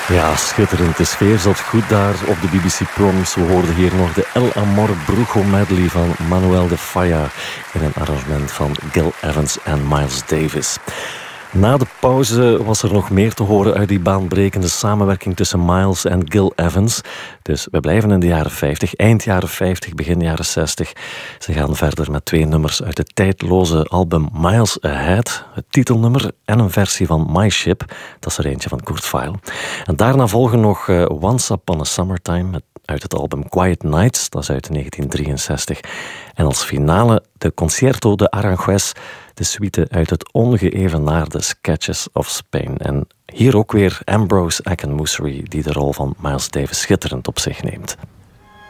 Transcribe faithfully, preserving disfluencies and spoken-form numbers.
Ja, schitterend. De sfeer zat goed daar op de B B C Proms. We hoorden hier nog de El Amor Brujo medley van Manuel de Falla in een arrangement van Gil Evans en Miles Davis. Na de pauze was er nog meer te horen uit die baanbrekende samenwerking tussen Miles en Gil Evans. Dus we blijven in de jaren vijftig, eind jaren vijftig, begin jaren zestig. Ze gaan verder met twee nummers uit het tijdloze album Miles Ahead, het titelnummer, en een versie van My Ship, dat is er eentje van Kurt Weill. En daarna volgen nog uh, Once Upon a Summertime uit het album Quiet Nights, dat is uit negentien drieënzestig. En als finale de Concierto de Aranjuez, de suite uit het ongeëvenaarde Sketches of Spain. En hier ook weer Ambrose Akinmussery, die de rol van Miles Davis schitterend op zich neemt.